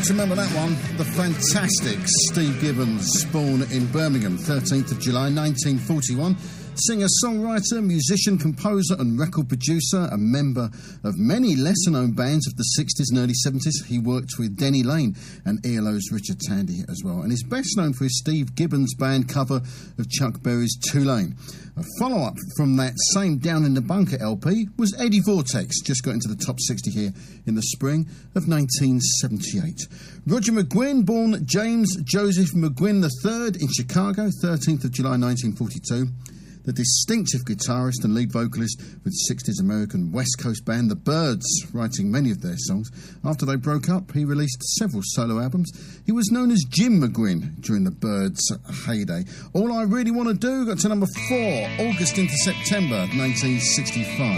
to remember that one. The fantastic Steve Gibbons, born in Birmingham, 13th of July 1941. Singer, songwriter, musician, composer and record producer, a member of many lesser-known bands of the 60s and early 70s. He worked with Denny Laine and ELO's Richard Tandy as well, and is best known for his Steve Gibbons Band cover of Chuck Berry's Tulane. A follow-up from that same Down in the Bunker LP was Eddie Vortex, just got into the top 60 here in the spring of 1978. Roger McGuinn, born James Joseph McGuinn III in Chicago, 13th of July 1942. The distinctive guitarist and lead vocalist with 60s American West Coast band The Byrds, writing many of their songs. After they broke up, he released several solo albums. He was known as Jim McGuinn during The Byrds' heyday. All I Really Want to Do got to number 4, August into September 1965.